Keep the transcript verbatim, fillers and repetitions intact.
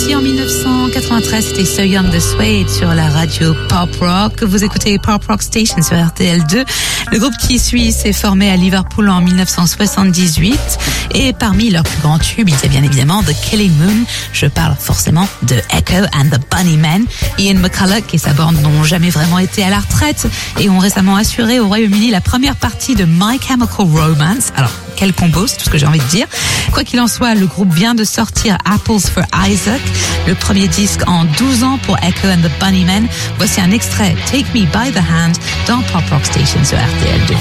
sorti en dix-neuf cent quatre-vingt-treize, c'était So Young de Suede sur la radio Pop Rock. Vous écoutez Pop Rock Station sur R T L deux. Le groupe qui suit s'est formé à Liverpool en dix-neuf cent soixante-dix-huit et parmi leurs plus grands tubes, il y a bien évidemment The Killing Moon. Je parle forcément de Echo and the Bunnymen. Ian McCulloch et sa bande n'ont jamais vraiment été à la retraite et ont récemment assuré au Royaume-Uni la première partie de My Chemical Romance. Alors, quel combo, c'est tout ce que j'ai envie de dire. Quoi qu'il en soit, le groupe vient de sortir Apples for Isaac, le premier disque en douze ans pour Echo and the Bunnymen. Voici un extrait, Take Me by the Hand, dans Pop Rock Station sur R T L deux.